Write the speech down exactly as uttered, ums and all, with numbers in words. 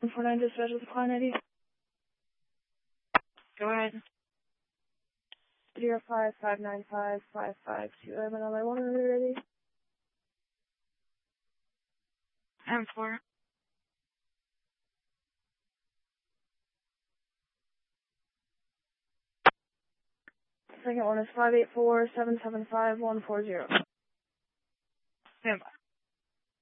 one four nine dispatch with Klein I D. Go ahead. zero five five nine five five five two. I have another one when you're ready. M four. Second one is five eight four seven seven five one four zero. Stand by.